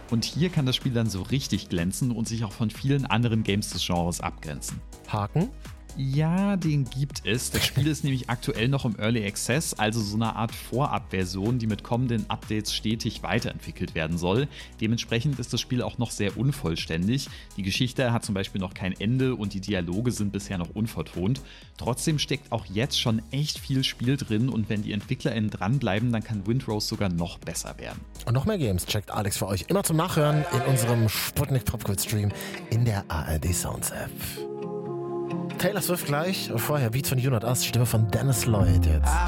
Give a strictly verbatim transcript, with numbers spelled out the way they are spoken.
Und hier kann das Spiel dann so richtig glänzen und sich auch von vielen anderen Games des Genres abgrenzen. Haken? Ja, den gibt es. Das Spiel ist nämlich aktuell noch im Early Access, also so eine Art Vorabversion, die mit kommenden Updates stetig weiterentwickelt werden soll. Dementsprechend ist das Spiel auch noch sehr unvollständig. Die Geschichte hat zum Beispiel noch kein Ende und die Dialoge sind bisher noch unvertont. Trotzdem steckt auch jetzt schon echt viel Spiel drin und wenn die EntwicklerInnen dranbleiben, dann kann Windrose sogar noch besser werden. Und noch mehr Games checkt Alex für euch immer zum Nachhören in unserem Sputnik Popquiz Stream in der A R D Sounds App. Taylor Swift gleich, vorher Beats von You Not Us, Stimme von Dennis Lloyd jetzt.